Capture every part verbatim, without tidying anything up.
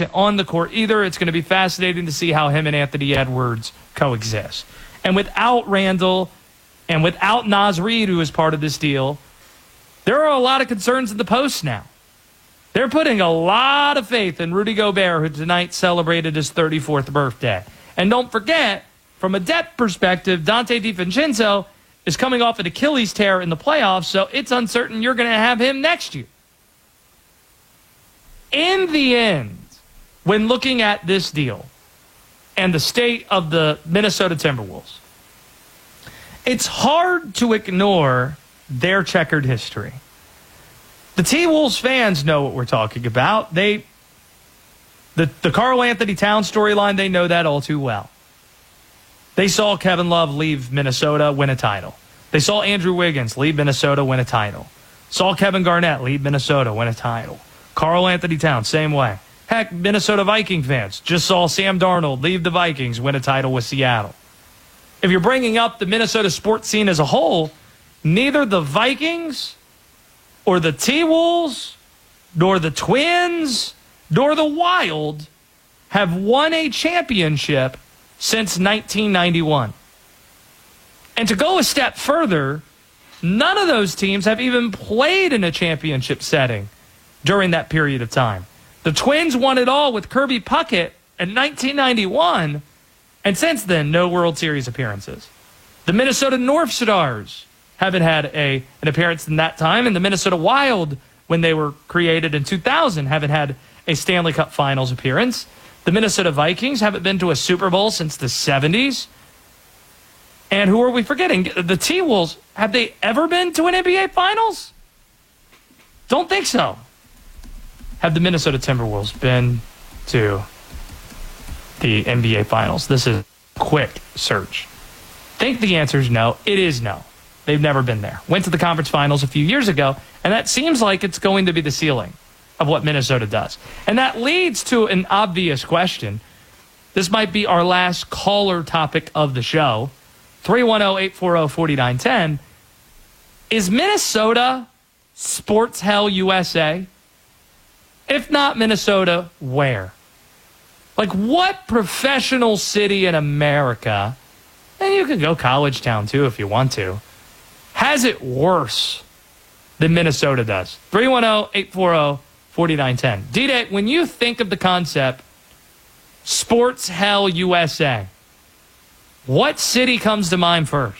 match on the court either. It's going to be fascinating to see how him and Anthony Edwards coexist. And without Randall and without Naz Reid, who is part of this deal, there are a lot of concerns in the post now. They're putting a lot of faith in Rudy Gobert, who tonight celebrated his thirty-fourth birthday. And don't forget, from a depth perspective, Dante DiVincenzo is coming off an Achilles tear in the playoffs, so it's uncertain you're going to have him next year. In the end, when looking at this deal and the state of the Minnesota Timberwolves, it's hard to ignore their checkered history. The T-Wolves fans know what we're talking about. They, the, the Karl Anthony Towns storyline, they know that all too well. They saw Kevin Love leave Minnesota, win a title. They saw Andrew Wiggins leave Minnesota, win a title. Saw Kevin Garnett leave Minnesota, win a title. Karl Anthony Towns, same way. Heck, Minnesota Viking fans just saw Sam Darnold leave the Vikings, win a title with Seattle. If you're bringing up the Minnesota sports scene as a whole, neither the Vikings or the T-Wolves, nor the Twins, nor the Wild have won a championship since nineteen ninety-one. And to go a step further, none of those teams have even played in a championship setting during that period of time. The Twins won it all with Kirby Puckett in nineteen ninety-one, and since then, no World Series appearances. The Minnesota North Stars haven't had a, an appearance in that time, and the Minnesota Wild, when they were created in two thousand, haven't had a Stanley Cup Finals appearance. The Minnesota Vikings haven't been to a Super Bowl since the seventies. And who are we forgetting? The T-Wolves, have they ever been to an N B A Finals? Don't think so. Have the Minnesota Timberwolves been to the N B A Finals? This is a quick search. Think the answer is no. It is no. They've never been there. Went to the conference finals a few years ago, and that seems like it's going to be the ceiling of what Minnesota does. And that leads to an obvious question. This might be our last caller topic of the show. three one zero, eight four zero, four nine one zero. Is Minnesota sports hell U S A? If not Minnesota, where? Like, what professional city in America, and you can go college town too if you want to, has it worse than Minnesota does? three one zero, eight four zero, four nine one zero. D-Day, when you think of the concept sports hell U S A, what city comes to mind first?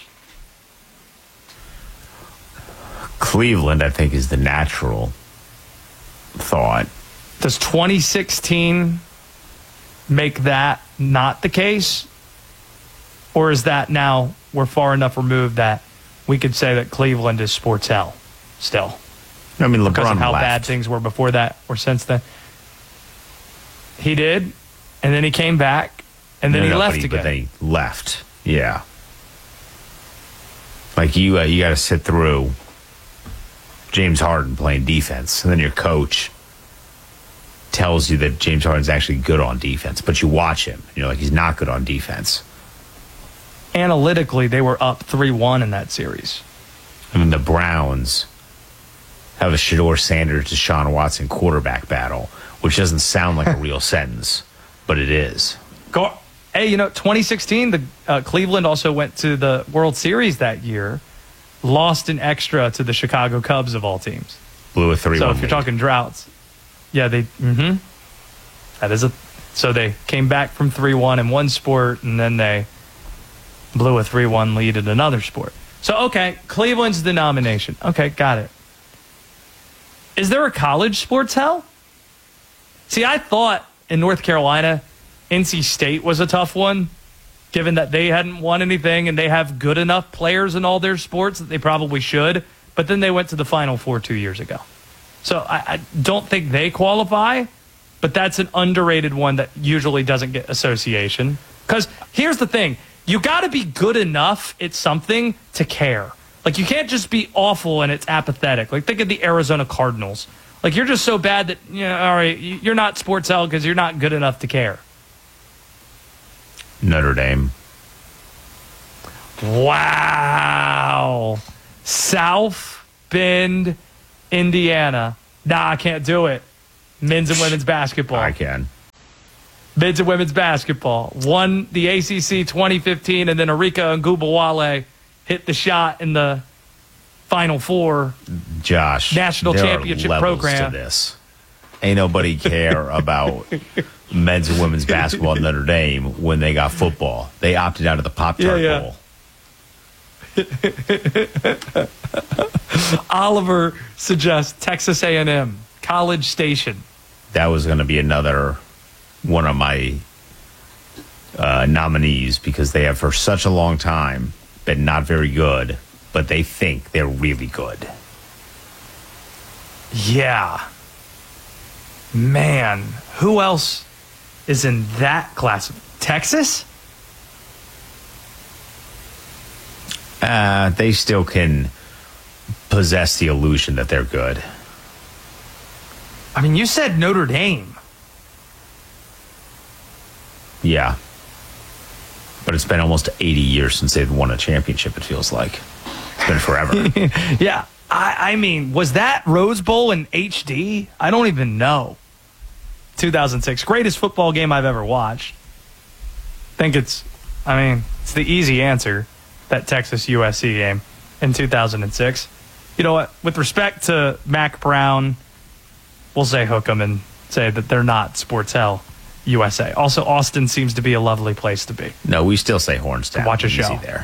Cleveland, I think, is the natural thought. Does twenty sixteen make that not the case? Or is that now we're far enough removed that we could say that Cleveland is sports hell still? I mean, LeBron because of how left. bad things were before that or since then. He did, and then he came back, and then no, he no, left but he, again. But then he left. Yeah. Like, you, uh, you got to sit through James Harden playing defense, and then your coach tells you that James Harden's actually good on defense, but you watch him, and you're like, he's not good on defense. Analytically, they were up three one in that series. I mean, the Browns have a Shedeur Sanders, Deshaun Watson quarterback battle, which doesn't sound like a real sentence, but it is. Go, hey, you know, twenty sixteen, the uh, Cleveland also went to the World Series that year, lost in extra to the Chicago Cubs of all teams. Blew a three one So if you're lead. talking droughts, yeah, they. Mm-hmm. That is a. So they came back from three one in one sport, and then they blew a three one lead in another sport. So, okay, Cleveland's the nomination. Okay, got it. Is there a college sports hell? See, I thought in North Carolina, N C State was a tough one, given that they hadn't won anything and they have good enough players in all their sports that they probably should. But then they went to the Final Four two years ago. So I, I don't think they qualify, but that's an underrated one that usually doesn't get association. Because here's the thing. You got to be good enough at something to care. Like, you can't just be awful and it's apathetic. Like, think of the Arizona Cardinals. Like, you're just so bad that, you know, all right, you're not sports hell because you're not good enough to care. Notre Dame. Wow. South Bend, Indiana. Nah, I can't do it. Men's and women's basketball. I can. men's and women's basketball won the A C C twenty fifteen, and then Arika Ngubawale hit the shot in the Final Four. Josh, national there championship are levels program. To this. Ain't nobody care about men's and women's basketball at Notre Dame when they got football. They opted out of the Pop-Tart yeah, yeah. Bowl. Oliver suggests Texas A and M, College Station. That was going to be another one of my uh, nominees because they have for such a long time been not very good, but they think they're really good. Yeah. Man, who else is in that class? Texas? Uh, they still can possess the illusion that they're good. I mean, you said Notre Dame. Yeah. But it's been almost eighty years since they've won a championship, it feels like. It's been forever. Yeah. I, I mean, was that Rose Bowl in H D? I don't even know. two thousand six. Greatest football game I've ever watched. I think it's, I mean, it's the easy answer, that Texas U S C game in two thousand six. You know what? With respect to Mac Brown, we'll say hook 'em and say that they're not Sports Hell U S A. Also, Austin seems to be a lovely place to be. No, we still say Hornstown. Watch a Easy show there.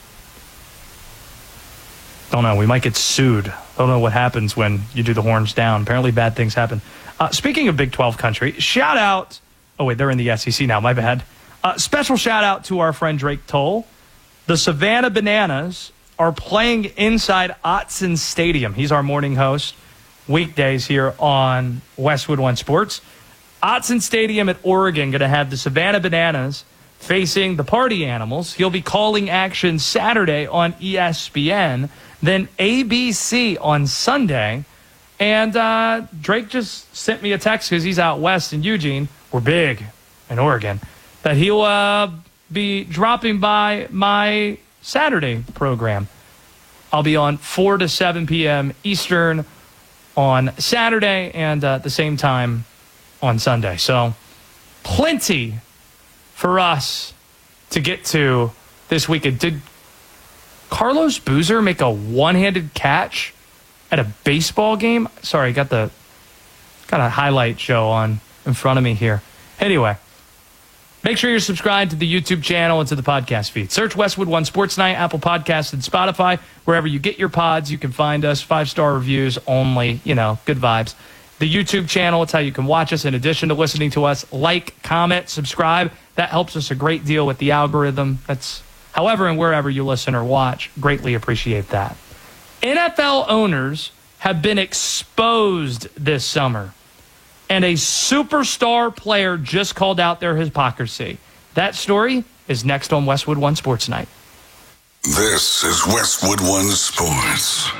Don't know. We might get sued. Don't know what happens when you do the horns down. Apparently bad things happen. Uh, speaking of Big twelve country, shout out. Oh, wait, they're in the S E C now. My bad. Uh, special shout out to our friend Drake Toll. The Savannah Bananas are playing inside Autzen Stadium. He's our morning host weekdays here on Westwood One Sports. Autzen Stadium at Oregon going to have the Savannah Bananas facing the Party Animals. He'll be calling action Saturday on E S P N, then A B C on Sunday. And uh, Drake just sent me a text because he's out west in Eugene. We're big in Oregon. That he'll uh, be dropping by my Saturday program. I'll be on four to seven p.m. Eastern on Saturday and uh, at the same time on Sunday. So plenty for us to get to this weekend. Did Carlos Boozer make a one-handed catch at a baseball game? Sorry, got the got a highlight show on in front of me here. Anyway, make sure you're subscribed to the YouTube channel and to the podcast feed. Search Westwood One Sports Night, Apple Podcasts, and Spotify. Wherever you get your pods, you can find us. Five-star reviews only, you know, good vibes. The YouTube channel, it's how you can watch us in addition to listening to us. Like, comment, subscribe. That helps us a great deal with the algorithm. That's however and wherever you listen or watch. Greatly appreciate that. N F L owners have been exposed this summer, and a superstar player just called out their hypocrisy. That story is next on Westwood One Sports Night. This is Westwood One Sports.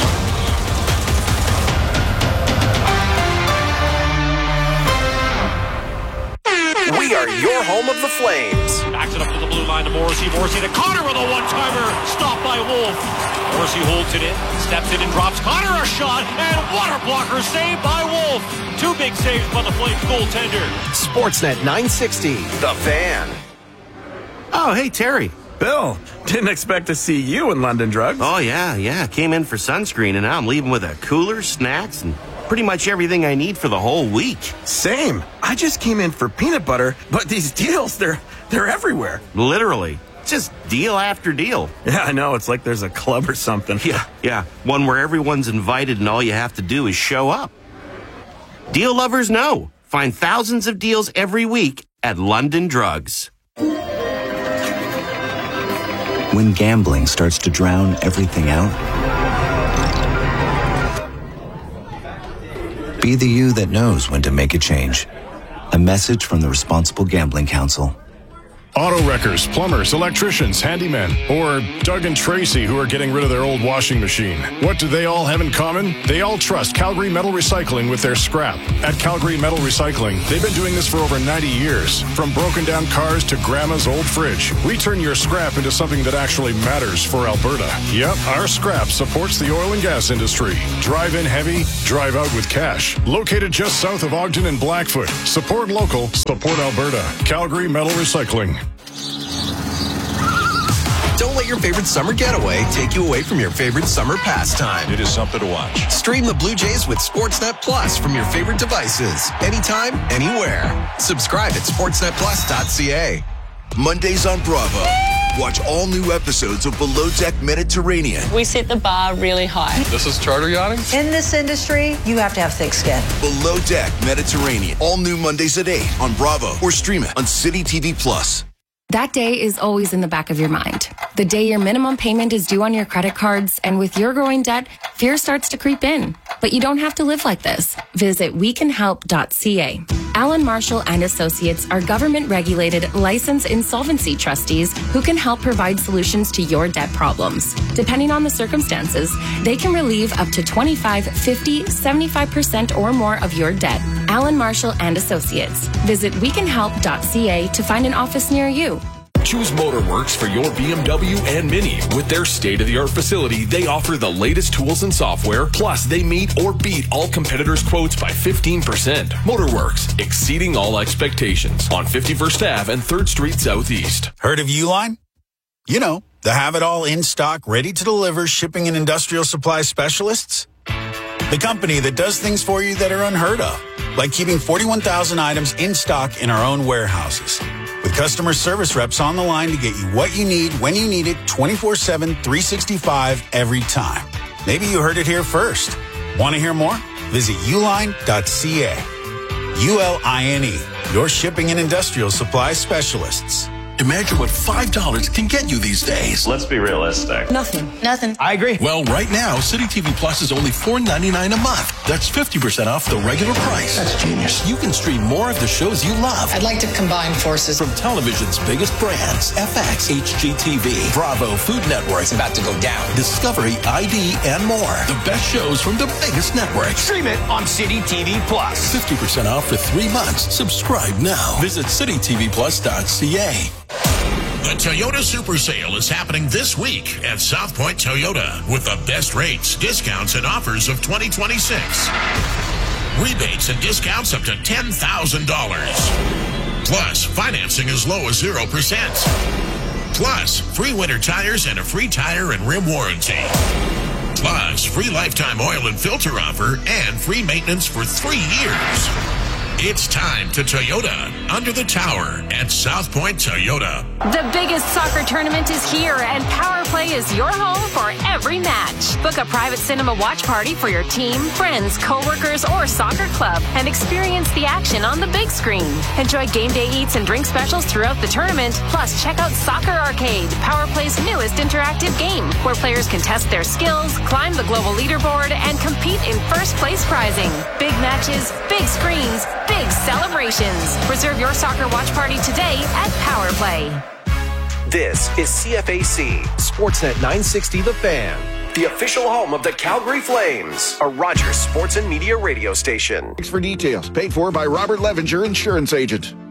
We are your home of the Flames. Backs it up to the blue line to Morrissey. Morrissey to Connor with a one-timer. Stopped by Wolf. Morrissey holds it in, steps in and drops Connor a shot, and water blocker saved by Wolf. Two big saves by the Flames goaltender. Sportsnet nine sixty, The Fan. Oh, hey, Terry. Bill, didn't expect to see you in London Drugs. Oh, yeah, yeah. Came in for sunscreen, and now I'm leaving with a cooler, snacks, and pretty much everything I need for the whole week. Same. I just came in for peanut butter, but these deals, they're they're everywhere. Literally. Just deal after deal. Yeah, I know. It's like there's a club or something. Yeah, yeah. One where everyone's invited and all you have to do is show up. Deal lovers know. Find thousands of deals every week at London Drugs. When gambling starts to drown everything out, be the you that knows when to make a change. A message from the Responsible Gambling Council. Auto wreckers, plumbers, electricians, handymen, or Doug and Tracy who are getting rid of their old washing machine. What do they all have in common? They all trust Calgary Metal Recycling with their scrap. At Calgary Metal Recycling, they've been doing this for over ninety years. From broken down cars to grandma's old fridge, we turn your scrap into something that actually matters for Alberta. Yep, our scrap supports the oil and gas industry. Drive in heavy, drive out with cash. Located just south of Ogden and Blackfoot. Support local, support Alberta. Calgary Metal Recycling. Don't let your favorite summer getaway take you away from your favorite summer pastime. It is something to watch. Stream the Blue Jays with Sportsnet Plus from your favorite devices. Anytime, anywhere. Subscribe at sportsnet plus dot c a. Mondays on Bravo. Watch all new episodes of Below Deck Mediterranean. We set the bar really high. This is charter yachting? In this industry, you have to have thick skin. Below Deck Mediterranean. All new Mondays at eight on Bravo or stream it on City T V Plus. That day is always in the back of your mind. The day your minimum payment is due on your credit cards, and with your growing debt, fear starts to creep in. But you don't have to live like this. Visit we can help dot c a. Allen Marshall and Associates are government-regulated, licensed insolvency trustees who can help provide solutions to your debt problems. Depending on the circumstances, they can relieve up to twenty-five, fifty, seventy-five percent or more of your debt. Allen Marshall and Associates. Visit we can help dot c a to find an office near you. Choose Motorworks for your B M W and Mini. With their state-of-the-art facility, they offer the latest tools and software, plus they meet or beat all competitors' quotes by fifteen percent. Motorworks, exceeding all expectations. On fifty-first Avenue and third Street Southeast. Heard of Uline? You know, the have-it-all in-stock, ready-to-deliver shipping and industrial supply specialists. The company that does things for you that are unheard of, like keeping forty-one thousand items in stock in our own warehouses. With customer service reps on the line to get you what you need, when you need it, twenty-four seven, three sixty-five, every time. Maybe you heard it here first. Want to hear more? Visit uline dot c a. U L I N E, your shipping and industrial supply specialists. Imagine what five dollars can get you these days. Let's be realistic. Nothing. Nothing. I agree. Well, right now, City T V Plus is only four ninety-nine a month. That's fifty percent off the regular price. That's genius. You can stream more of the shows you love. I'd like to combine forces. From television's biggest brands, F X, H G T V, Bravo, Food Network. It's about to go down. Discovery, I D, and more. The best shows from the biggest networks. Stream it on City T V Plus. fifty percent off for three months. Subscribe now. Visit city t v plus dot c a. The Toyota Super Sale is happening this week at South Point Toyota with the best rates, discounts, and offers of twenty twenty-six. Rebates and discounts up to ten thousand dollars. Plus, financing as low as zero percent. Plus, free winter tires and a free tire and rim warranty. Plus, free lifetime oil and filter offer and free maintenance for three years. It's time to Toyota under the tower at South Point Toyota. The biggest soccer tournament is here, and Power Play is your home for every match. Book a private cinema watch party for your team, friends, coworkers, or soccer club, and experience the action on the big screen. Enjoy game day eats and drink specials throughout the tournament. Plus, check out Soccer Arcade, Power Play's newest interactive game, where players can test their skills, climb the global leaderboard, and compete in first place prizing. Big matches, big screens, big celebrations. Reserve your soccer watch party today at Power Play. This is C F A C, Sportsnet nine sixty The Fan, the official home of the Calgary Flames, a Rogers Sports and Media radio station. Thanks for details. Paid for by Robert Levinger, insurance agent.